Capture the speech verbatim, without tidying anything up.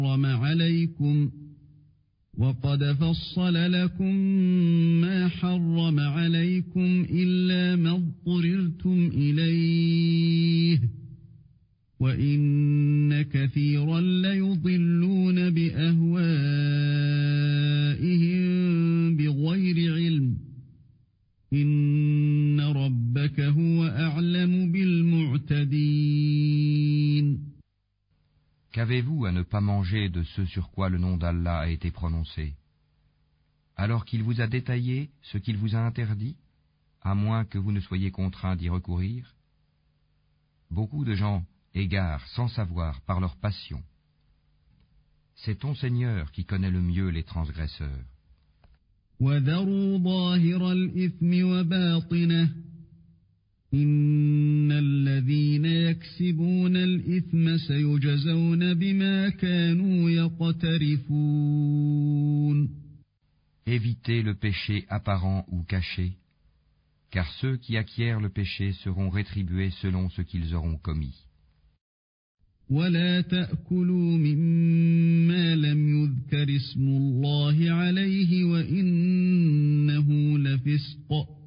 حرم عليكم وقد فصل لكم ما حرم عليكم إلا ما اضطررتم إليه وإن كثيرا ليضلون بأهوائهم بغير علم إن ربك هو أعلم بالمعتدين. Qu'avez-vous à ne pas manger de ce sur quoi le nom d'Allah a été prononcé, alors qu'il vous a détaillé ce qu'il vous a interdit, à moins que vous ne soyez contraints d'y recourir? Beaucoup de gens égarent sans savoir par leur passion. C'est ton Seigneur qui connaît le mieux les transgresseurs. وَذَرُوا ظَاهِرَ الْإِثْمِ وَبَاطِنَهُ إِنَّ الَّذِينَ يَكْسِبُونَ الْإِثْمَ سَيُجْزَوْنَ بِمَا كَانُوا يَقْتَرِفُونَ. Évitez le péché apparent ou caché, car ceux qui acquièrent le péché seront rétribués selon ce qu'ils auront commis. وَلَا تَأْكُلُوا مِمَّا لَمْ يُذْكَرِ اسْمُ اللَّهِ عَلَيْهِ وَإِنَّهُ لَفِسْقٌ